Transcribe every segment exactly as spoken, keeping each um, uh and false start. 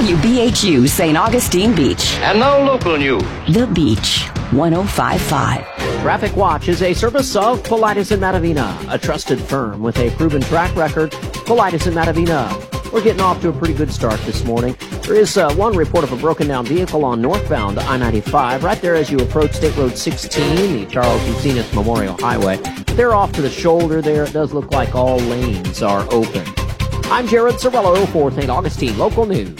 W B H U Saint Augustine Beach. And now local news. The Beach, one oh five point five. Traffic Watch is a service of Paulides and Matavina, a trusted firm with a proven track record. Paulides and Matavina. We're getting off to a pretty good start this morning. There is uh, one report of a broken down vehicle on northbound I ninety-five, right there as you approach State Road sixteen, the Charles Bucinus Memorial Highway. They're off to the shoulder there. It does look like all lanes are open. I'm Jared Sorello for Saint Augustine Local News.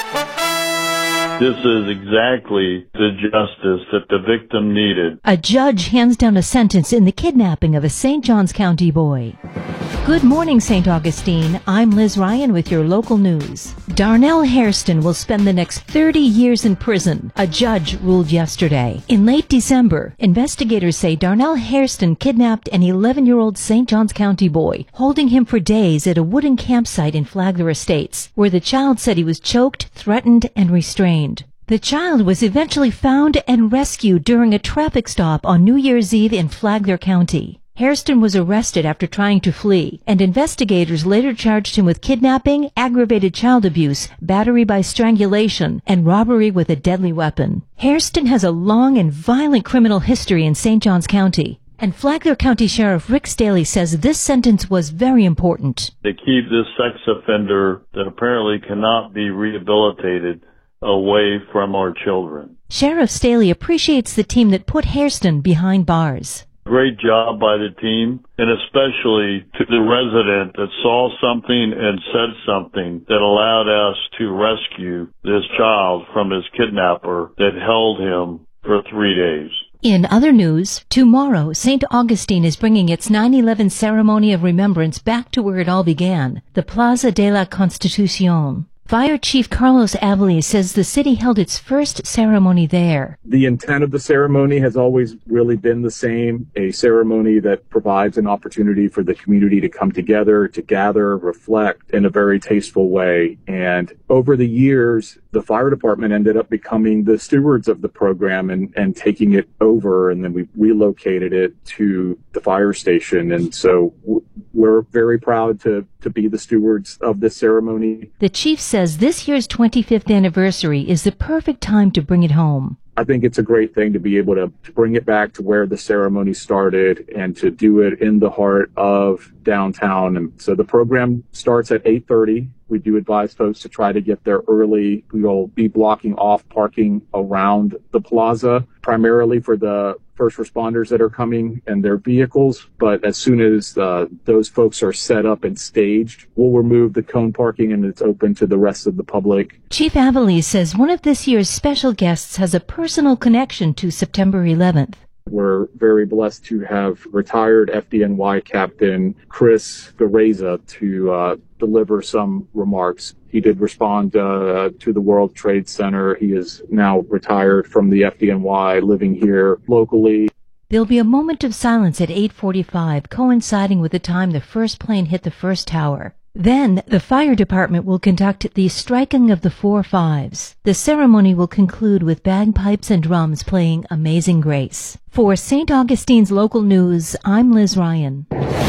This is exactly the justice that the victim needed. A judge hands down a sentence in the kidnapping of a Saint Johns County boy. Good morning, Saint Augustine. I'm Liz Ryan with your local news. Darnell Hairston will spend the next thirty years in prison, a judge ruled yesterday. In late December, investigators say Darnell Hairston kidnapped an eleven-year-old Saint Johns County boy, holding him for days at a wooden campsite in Flagler Estates, where the child said he was choked, threatened, and restrained. The child was eventually found and rescued during a traffic stop on New Year's Eve in Flagler County. Hairston was arrested after trying to flee, and investigators later charged him with kidnapping, aggravated child abuse, battery by strangulation, and robbery with a deadly weapon. Hairston has a long and violent criminal history in Saint Johns County, and Flagler County Sheriff Rick Staley says this sentence was very important. To keep this sex offender that apparently cannot be rehabilitated away from our children. Sheriff Staley appreciates the team that put Hairston behind bars. Great job by the team, and especially to the resident that saw something and said something that allowed us to rescue this child from his kidnapper that held him for three days. In other news, tomorrow, Saint Augustine is bringing its nine eleven ceremony of remembrance back to where it all began, the Plaza de la Constitucion. Fire Chief Carlos Avalez says the city held its first ceremony there. The intent of the ceremony has always really been the same, a ceremony that provides an opportunity for the community to come together, to gather, reflect in a very tasteful way. And over the years, the fire department ended up becoming the stewards of the program and, and taking it over, and then we relocated it to the fire station. And so we're very proud to, to be the stewards of this ceremony. The chief says this year's twenty-fifth anniversary is the perfect time to bring it home. I think it's a great thing to be able to, to bring it back to where the ceremony started and to do it in the heart of downtown. And so the program starts at eight thirty. We do advise folks to try to get there early. We will be blocking off parking around the plaza, primarily for the first responders that are coming and their vehicles. But as soon as uh, those folks are set up and staged, we'll remove the cone parking and it's open to the rest of the public. Chief Avalez says one of this year's special guests has a personal connection to September eleventh. We're very blessed to have retired F D N Y Captain Chris Gareza to uh, deliver some remarks. He did respond uh, to the World Trade Center. He is now retired from the F D N Y, living here locally. There'll be a moment of silence at eight forty-five, coinciding with the time the first plane hit the first tower. Then, the fire department will conduct the striking of the four fives. The ceremony will conclude with bagpipes and drums playing Amazing Grace. For Saint Augustine's Local News, I'm Liz Ryan.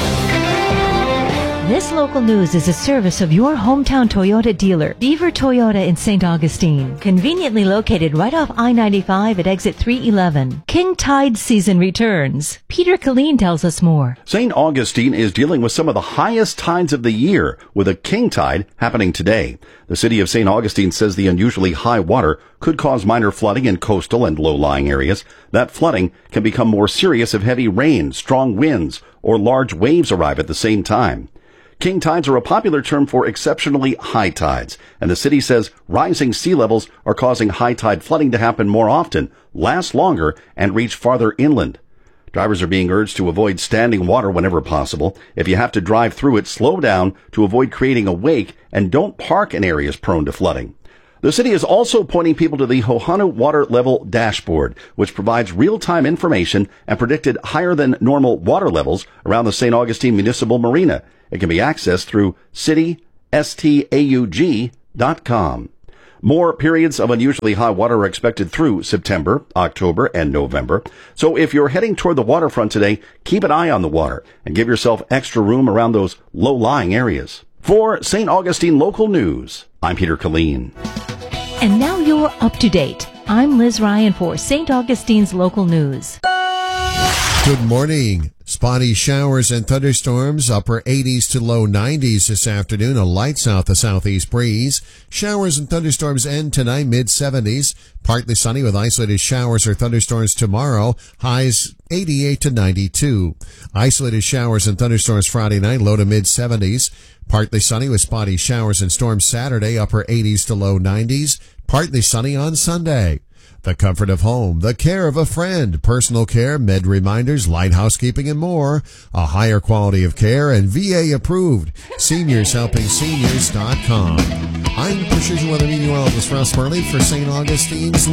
This local news is a service of your hometown Toyota dealer, Beaver Toyota in Saint Augustine, conveniently located right off I ninety-five at exit three eleven. King Tide season returns. Peter Killeen tells us more. Saint Augustine is dealing with some of the highest tides of the year, with a king tide happening today. The city of Saint Augustine says the unusually high water could cause minor flooding in coastal and low-lying areas. That flooding can become more serious if heavy rain, strong winds, or large waves arrive at the same time. King tides are a popular term for exceptionally high tides, and the city says rising sea levels are causing high tide flooding to happen more often, last longer, and reach farther inland. Drivers are being urged to avoid standing water whenever possible. If you have to drive through it, slow down to avoid creating a wake, and don't park in areas prone to flooding. The city is also pointing people to the Hohanu Water Level Dashboard, which provides real-time information and predicted higher than normal water levels around the Saint Augustine Municipal Marina. It can be accessed through city staug dot com. More periods of unusually high water are expected through September, October, and November. So if you're heading toward the waterfront today, keep an eye on the water and give yourself extra room around those low-lying areas. For Saint Augustine Local News, I'm Peter Killeen. And now you're up to date. I'm Liz Ryan for Saint Augustine's Local News. Good morning. Spotty showers and thunderstorms, upper eighties to low nineties this afternoon, a light south to southeast breeze. Showers and thunderstorms end tonight, mid seventies. Partly sunny with isolated showers or thunderstorms tomorrow, highs eighty-eight to ninety-two. Isolated showers and thunderstorms Friday night, low to mid seventies. Partly sunny with spotty showers and storms Saturday, upper eighties to low nineties. Partly sunny on Sunday. The comfort of home, the care of a friend, personal care, med reminders, light housekeeping, and more. A higher quality of care and V A approved. Seniors Helping Seniors dot com. I'm Precision Weather Meteorologist Russ Murley for Saint Augustine's